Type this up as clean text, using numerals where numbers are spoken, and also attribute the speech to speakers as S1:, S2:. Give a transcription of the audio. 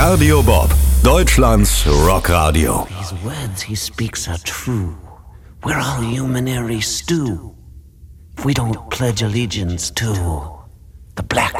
S1: Radio Bob, Deutschlands Rockradio.
S2: These words he speaks are true. We're all humanary stew. If we don't pledge allegiance to the Black